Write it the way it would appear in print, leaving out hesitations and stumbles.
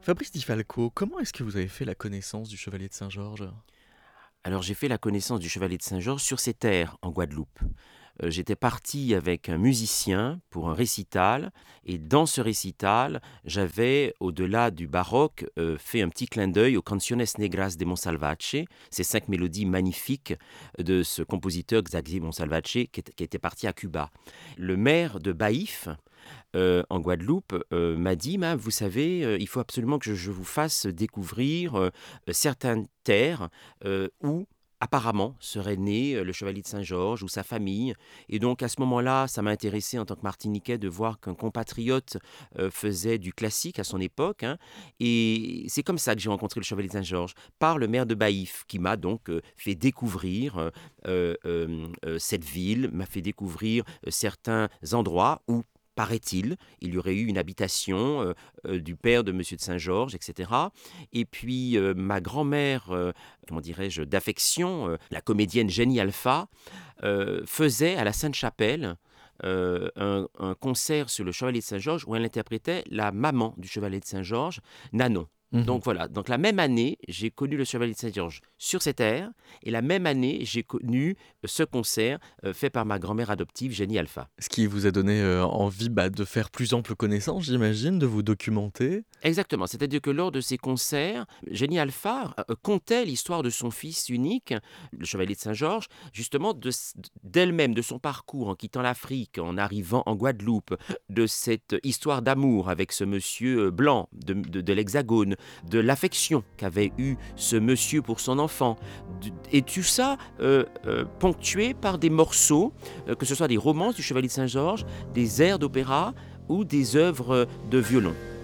Fabrice Di Falco, comment est-ce que vous avez fait la connaissance du Chevalier de Saint-Georges? Alors j'ai fait la connaissance du Chevalier de Saint-Georges sur ses terres en Guadeloupe. J'étais parti avec un musicien pour un récital et dans ce récital, j'avais, au-delà du baroque, fait un petit clin d'œil aux Canciones Negras de Monsalvatche, ces 5 mélodies magnifiques de ce compositeur Xavier Monsalvatche qui était parti à Cuba. Le maire de Baïf, en Guadeloupe, m'a dit: «Ma vous savez, il faut absolument que je vous fasse découvrir, certaines terres, où apparemment serait né, le chevalier de Saint-Georges ou sa famille». Et donc à ce moment-là, ça m'a intéressé en tant que Martiniquais de voir qu'un compatriote, faisait du classique à son époque, hein, et c'est comme ça que j'ai rencontré le chevalier de Saint-Georges, par le maire de Baïf qui m'a donc, fait découvrir, cette ville, m'a fait découvrir, certains endroits où, paraît-il, il y aurait eu une habitation, du père de monsieur de Saint-Georges, et cetera. Et puis, ma grand-mère, comment dirais-je, d'affection, la comédienne Jenny Alpha, faisait à la Sainte-Chapelle, un concert sur le Chevalier de Saint-Georges où elle interprétait la maman du Chevalier de Saint-Georges, Nanon. Mmh. Donc voilà, donc la même année, j'ai connu le Chevalier de Saint-Georges sur cette air, et la même année, j'ai connu ce concert fait par ma grand-mère adoptive, Jenny Alpha. Ce qui vous a donné, envie, de faire plus ample connaissance, j'imagine, de vous documenter? Exactement, c'est-à-dire que lors de ces concerts, Jenny Alpha contait l'histoire de son fils unique, le chevalier de Saint-Georges, justement d'elle-même, de son parcours en quittant l'Afrique, en arrivant en Guadeloupe, de cette histoire d'amour avec ce monsieur blanc de l'Hexagone, de l'affection qu'avait eu ce monsieur pour son enfant, et tout ça ponctué par des morceaux, que ce soit des romances du chevalier de Saint-Georges, des airs d'opéra ou des œuvres de violon.